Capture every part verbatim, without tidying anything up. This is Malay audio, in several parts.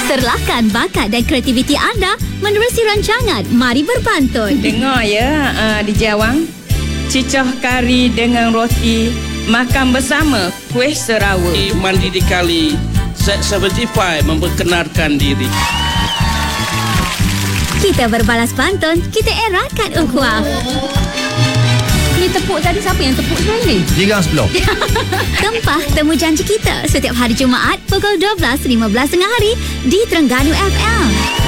Serlahkan bakat dan kreativiti anda menerusi rancangan Mari Berpantun. Dengar ya, uh, di Jawang, cicah kari dengan roti, makan bersama kuih serawak. Di Mandi Dikali, Set tujuh puluh lima memperkenalkan diri. Kita berbalas pantun, kita erakan ukhuwah. Ni tepuk tadi siapa yang tepuk sebenarnya ni? Jigang sebelum. Tempah temu janji kita setiap hari Jumaat pukul dua belas lima belas tengah hari di Terengganu F M.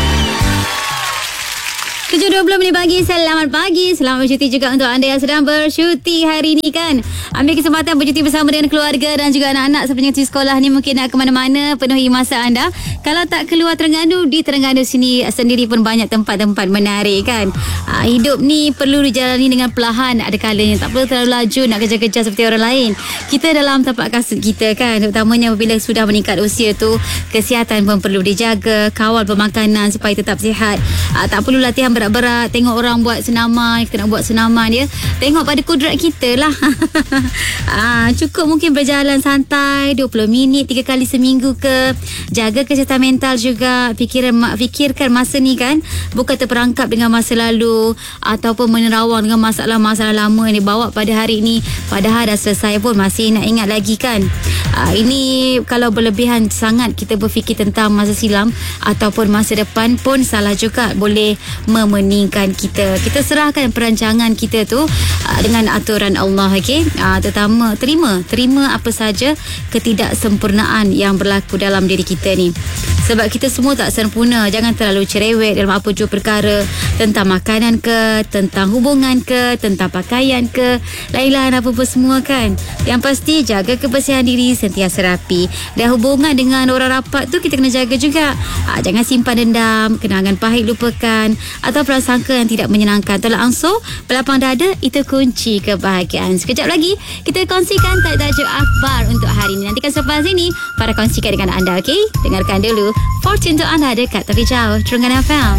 tujuh dua puluh minit pagi. Selamat pagi. Selamat bercuti juga untuk anda yang sedang bercuti hari ini kan. Ambil kesempatan bercuti bersama dengan keluarga dan juga anak-anak sepanjang cuti sekolah ni. Mungkin nak ke mana-mana, penuhi masa anda. Kalau tak keluar Terengganu, di Terengganu sini sendiri pun banyak tempat-tempat menarik kan. Ha, hidup ni perlu dijalani dengan perlahan. Ada kalanya tak perlu terlalu laju nak kejar-kejar seperti orang lain. Kita dalam tapak kasut kita kan, terutamanya apabila sudah meningkat usia tu, kesihatan pun perlu dijaga. Kawal pemakanan supaya tetap sihat. Ha, tak perlu latihan berat-berat. Tengok orang buat senaman, kita nak buat senaman dia. Tengok pada kudrat kita lah. ha, cukup mungkin berjalan santai dua puluh minit tiga kali seminggu ke. Jaga kesihatan mental juga. Fikiran, fikirkan masa ni kan, bukan terperangkap dengan masa lalu ataupun menerawang dengan masalah-masalah lama ni. Bawa pada hari ni, padahal dah selesai pun masih nak ingat lagi kan. ha, Ini kalau berlebihan sangat kita berfikir tentang masa silam ataupun masa depan pun salah juga. Boleh memeningkan kita. Kita serahkan perancangan kita tu uh, dengan aturan Allah, okey. Uh, terutama terima, terima apa saja ketidaksempurnaan yang berlaku dalam diri kita ni. Sebab kita semua tak sempurna. Jangan terlalu cerewet dalam apa jua perkara, tentang makanan ke, tentang hubungan ke, tentang pakaian ke, lain-lain apa-apa semua kan. Yang pasti jaga kebersihan diri, sentiasa rapi. Dan hubungan dengan orang rapat tu kita kena jaga juga. Ha, jangan simpan dendam, kenangan pahit lupakan, atau prasangka yang tidak menyenangkan. Tolak ansur, berlapang dada, itu kunci kebahagiaan. Sekejap lagi kita kongsikan tajuk akhbar untuk hari ini. Nantikan selepas ini para kongsikan dengan anda, okey? Dengarkan dulu Fortune untuk anda dekat tapi jauh Terengganu F M.